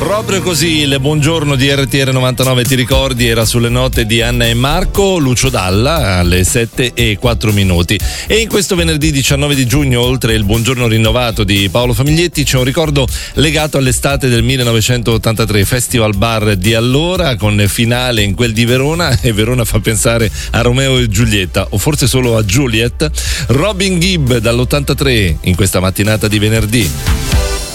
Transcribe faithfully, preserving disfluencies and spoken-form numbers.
Proprio così, il buongiorno di R T R novantanove, ti ricordi, era sulle note di Anna e Marco, Lucio Dalla alle sette e quattro minuti. E in questo venerdì diciannove di giugno, oltre il buongiorno rinnovato di Paolo Famiglietti, c'è un ricordo legato all'estate del millenovecentottantatré, Festival Bar di allora con finale in quel di Verona, e Verona fa pensare a Romeo e Giulietta, o forse solo a Juliet. Robin Gibb dall'ottantatré in questa mattinata di venerdì.